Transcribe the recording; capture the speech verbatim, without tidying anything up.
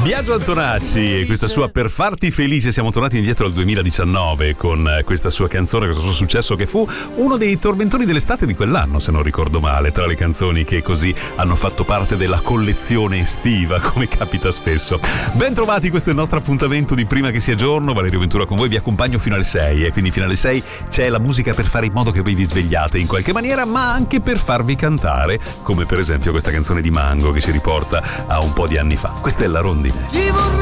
Biagio Antonacci e questa sua Per farti felice. Siamo tornati indietro al duemiladiciannove con questa sua canzone, questo suo successo che fu uno dei tormentoni dell'estate di quell'anno, se non ricordo male, tra le canzoni che così hanno fatto parte della collezione estiva, come capita spesso. Ben trovati, questo è il nostro appuntamento di Prima che sia giorno. Valerio Ventura con voi, vi accompagno fino alle sei e quindi fino alle sei c'è la musica per fare in modo che voi vi svegliate in qualche maniera, ma anche per farvi cantare, come per esempio questa canzone di Mango che ci riporta a un po' di anni fa. Questa è La Rondine.